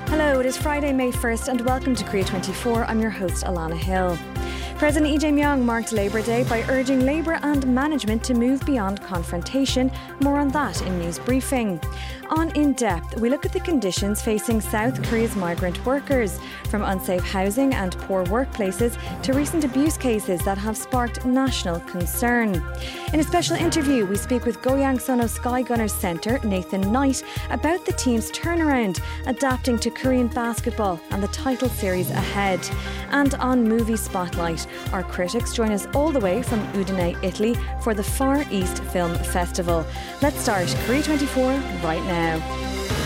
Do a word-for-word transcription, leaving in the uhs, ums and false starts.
Hello, it is Friday, May first, and welcome to Korea twenty-four. I'm your host, Alana Hill. President Lee Jae-myung marked Labour Day by urging Labour and management to move beyond confrontation. More on that in News Briefing. On In Depth, we look at the conditions facing South Korea's migrant workers, from unsafe housing and poor workplaces to recent abuse cases that have sparked national concern. In a special interview, we speak with Goyang Sono Sky Gunners centre Nathan Knight about the team's turnaround, adapting to Korean basketball and the title series ahead. And on Movie Spotlight, our critics join us all the way from Udine, Italy for the Far East Film Festival. Let's start Korea twenty-four right now.